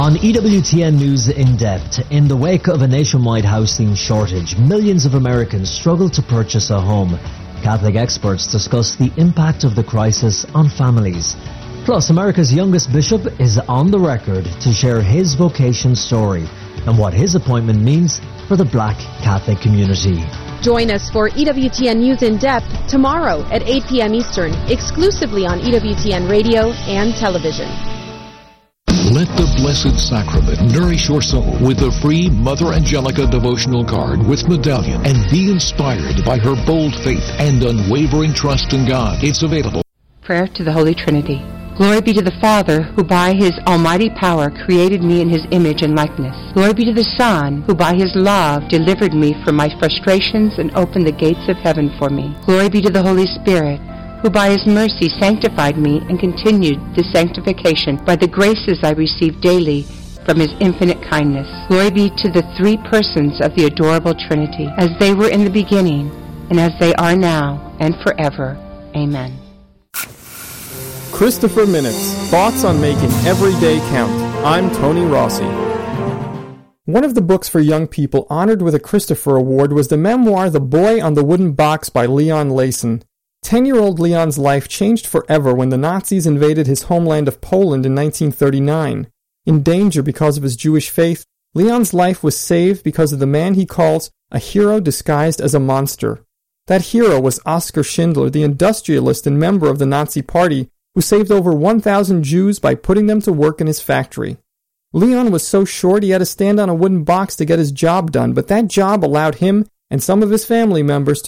On EWTN News In Depth, in the wake of a nationwide housing shortage, millions of Americans struggle to purchase a home. Catholic experts discuss the impact of the crisis on families. Plus, America's youngest bishop is on the record to share his vocation story and what his appointment means for the Black Catholic community. Join us for EWTN News In Depth tomorrow at 8 p.m. Eastern, exclusively on EWTN Radio and television. Let the Blessed Sacrament nourish your soul with a free Mother Angelica devotional card with medallion, and be inspired by her bold faith and unwavering trust in God. It's available. Prayer to the Holy Trinity. Glory be to the Father, who by his almighty power created me in his image and likeness. Glory be to the Son, who by his love delivered me from my frustrations and opened the gates of heaven for me. Glory be to the Holy Spirit, who by his mercy sanctified me and continued the sanctification by the graces I receive daily from his infinite kindness. Glory be to the three persons of the adorable Trinity, as they were in the beginning, and as they are now, and forever. Amen. Christopher Minutes, thoughts on making every day count. I'm Tony Rossi. One of the books for young people honored with a Christopher Award was the memoir The Boy on the Wooden Box by Leon Layson. 10-year-old Leon's life changed forever when the Nazis invaded his homeland of Poland in 1939. In danger because of his Jewish faith, Leon's life was saved because of the man he calls a hero disguised as a monster. That hero was Oskar Schindler, the industrialist and member of the Nazi Party, who saved over 1,000 Jews by putting them to work in his factory. Leon was so short he had to stand on a wooden box to get his job done, but that job allowed him and some of his family members to